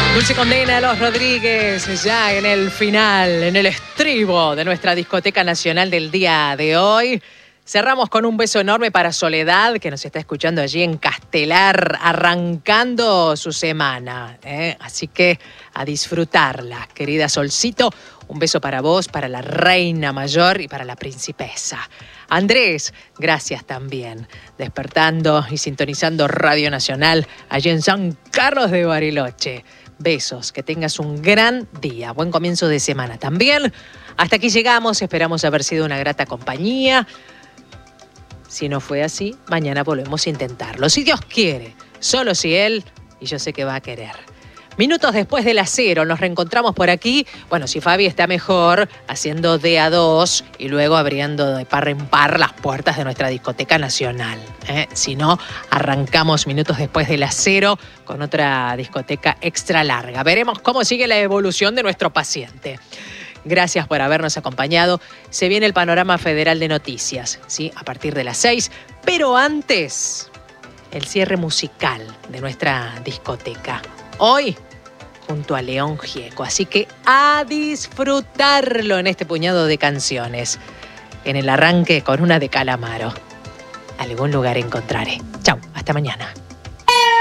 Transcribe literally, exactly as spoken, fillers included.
Dulce Condena de los Rodríguez, ya en el final, en el estribo de nuestra discoteca nacional del día de hoy. Cerramos con un beso enorme para Soledad, que nos está escuchando allí en Castelar, arrancando su semana, ¿eh? Así que a disfrutarla, querida Solcito. Un beso para vos, para la reina mayor y para la principesa. Andrés, gracias también. Despertando y sintonizando Radio Nacional allí en San Carlos de Bariloche. Besos, que tengas un gran día. Buen comienzo de semana también. Hasta aquí llegamos, esperamos haber sido una grata compañía. Si no fue así, mañana volvemos a intentarlo. Si Dios quiere, solo si Él, y yo sé que va a querer. Minutos después de las cero, nos reencontramos por aquí. Bueno, si Fabi está mejor, haciendo de a dos y luego abriendo de par en par las puertas de nuestra discoteca nacional. ¿eh? Si no, arrancamos minutos después de las cero con otra discoteca extra larga. Veremos cómo sigue la evolución de nuestro paciente. Gracias por habernos acompañado. Se viene el panorama federal de noticias, ¿sí? A partir de las seis. Pero antes, el cierre musical de nuestra discoteca. Hoy, junto a León Gieco. Así que a disfrutarlo en este puñado de canciones. En el arranque con una de Calamaro. Algún lugar encontraré. Chau, hasta mañana.